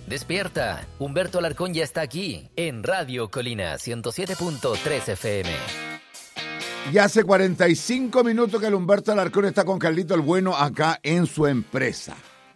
Despierta, Humberto Alarcón ya está aquí, en Radio Colina 107.3 FM. Y hace 45 minutos que el Humberto Alarcón está con Carlito el Bueno acá en su empresa.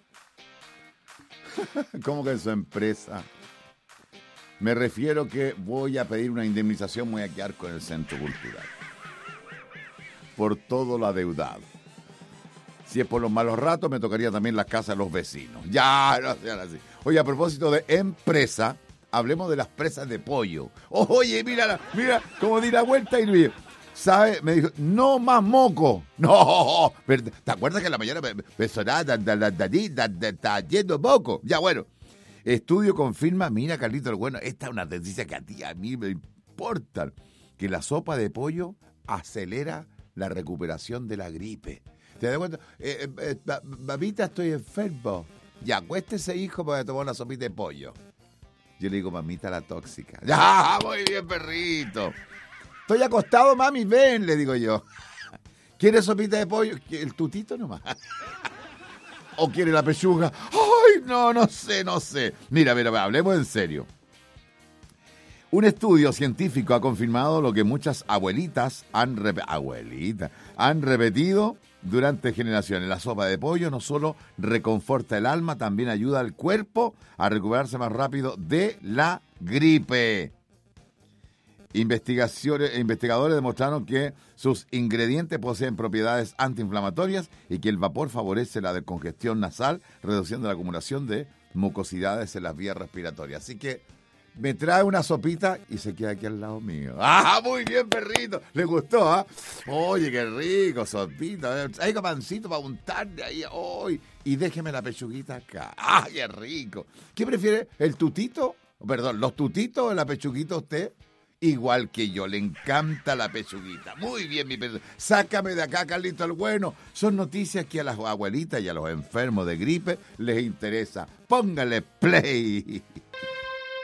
¿Cómo que en su empresa? Me refiero que voy a pedir una indemnización, voy a quedar con el Centro Cultural. Por todo lo adeudado. Si es por los malos ratos, me tocaría también las casas de los vecinos. Ya, no sean así. Oye, a propósito de empresa, hablemos de las presas de pollo. Oye, mira cómo di la vuelta y Luis, ¿sabe? Me dijo, no más moco. No, ¿te acuerdas que en la mañana me sonaba está yendo moco? Ya, bueno. Estudio confirma, mira, Carlito el Bueno, esta es una noticia que a mí me importa, que la sopa de pollo acelera la recuperación de la gripe. ¿Te das cuenta? Mamita, estoy enfermo. Ya, acuéstese, hijo, para tomar una sopita de pollo. Yo le digo, mamita, la tóxica. Ya, muy bien, perrito. Estoy acostado, mami, ven, le digo yo. ¿Quieres sopita de pollo? El tutito nomás. ¿O quiere la pechuga? ¡Ay, no sé! Mira, hablemos en serio. Un estudio científico ha confirmado lo que muchas abuelitas han repetido durante generaciones. La sopa de pollo no solo reconforta el alma, también ayuda al cuerpo a recuperarse más rápido de la gripe. Investigadores demostraron que sus ingredientes poseen propiedades antiinflamatorias y que el vapor favorece la descongestión nasal, reduciendo la acumulación de mucosidades en las vías respiratorias. Así que me trae una sopita y se queda aquí al lado mío. ¡Ah, muy bien, perrito! ¿Le gustó, ah? Oye, qué rico, sopita. Hay pancito para untarle ahí. ¡Ay! Y déjeme la pechuguita acá. ¡Ah, qué rico! ¿Qué prefiere, el tutito? Perdón, ¿los tutitos o la pechuguita a usted? Igual que yo, le encanta la pechuguita. Muy bien, mi perro. Sácame de acá, Carlito el Bueno. Son noticias que a las abuelitas y a los enfermos de gripe les interesa. Póngale play.